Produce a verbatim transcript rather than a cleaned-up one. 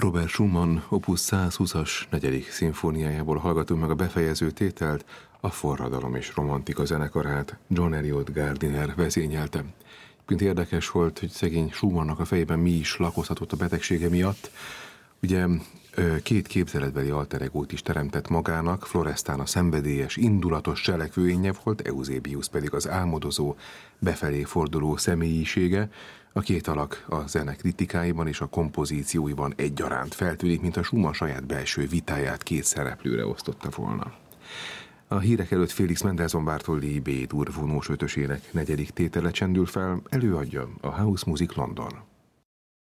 Robert Schumann opus százhúszas negyedik szimfóniájából hallgatunk meg a befejező tételt, a Forradalom és Romantika zenekarát John Eliot Gardiner vezényelte. Pont érdekes volt, hogy szegény Schumannnak a fejében mi is lakozhatott a betegsége miatt. Ugye két képzeletbeli alter egót is teremtett magának, Florestan a szenvedélyes, indulatos cselekvőénye volt, Eusebius pedig az álmodozó, befelé forduló személyisége. A két alak a zene kritikáiban és a kompozícióiban egyaránt feltűnik, mint a Schumann saját belső vitáját két szereplőre osztotta volna. A hírek előtt Félix Mendelssohn Bartholdy B-dur vonós ötösének negyedik tétele csendül fel, előadja a House Music London.